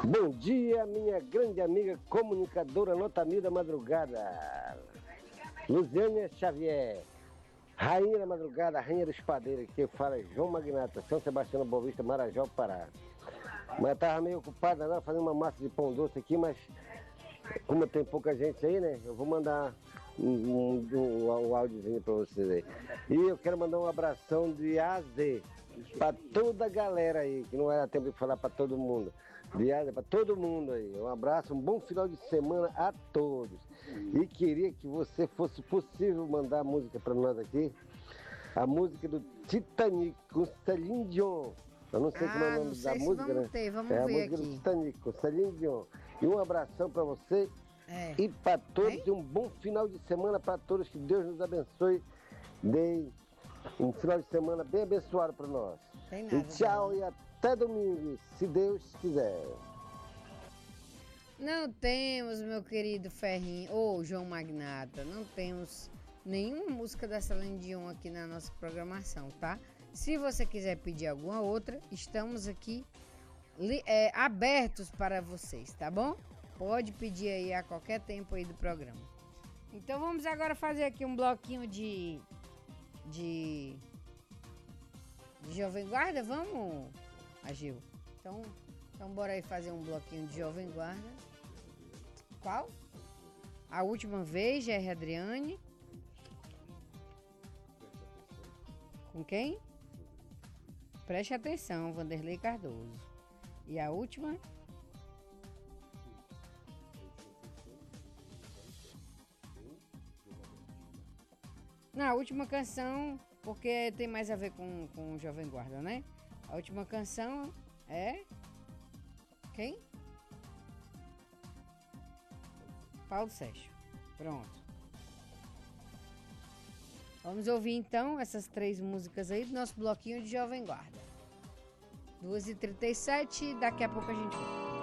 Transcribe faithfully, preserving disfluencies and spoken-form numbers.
Bom dia, minha grande amiga comunicadora Notamil da Madrugada, Luziânia Xavier, Rainha da Madrugada, Rainha do Espadeiro, que fala João Magnata, São Sebastião Boa Vista, Marajó, Pará. Mas eu tava meio ocupada agora fazendo uma massa de pão doce aqui, mas como tem pouca gente aí, né, eu vou mandar um, um, um, um áudiozinho pra vocês aí. E eu quero mandar um abração de A a Z pra toda a galera aí, que não era tempo de falar pra todo mundo. Viagem para todo mundo aí. Um abraço, um bom final de semana a todos. E queria que você fosse possível mandar música para nós aqui. A música do Titanic com Celine Dion. Eu não sei ah, como é o nome da música, vamos né? Ter, vamos é a ver música aqui. do Titanic com Celine Dion. E um abração para você é. e para todos. Hein? E um bom final de semana para todos. Que Deus nos abençoe. Dê um final de semana bem abençoado para nós. Tem nada, e tchau e até. Até domingo, se Deus quiser. Não temos, meu querido Ferrinho, ou oh, João Magnata, não temos nenhuma música da Celine Dion aqui na nossa programação, tá? Se você quiser pedir alguma outra, estamos aqui é, abertos para vocês, tá bom? Pode pedir aí a qualquer tempo aí do programa. Então vamos agora fazer aqui um bloquinho de... de... de Jovem Guarda, vamos... Agil. Então, então bora aí fazer um bloquinho de Jovem Guarda. Qual? A Última Vez, Jerry Adriane. Com quem? Preste atenção, Vanderlei Cardoso. E a última? Não, a última canção, porque tem mais a ver com, com o Jovem Guarda, né? A última canção é... Quem? Paulo Sérgio. Pronto. Vamos ouvir então essas três músicas aí do nosso bloquinho de Jovem Guarda. duas e trinta e sete, daqui a pouco a gente volta.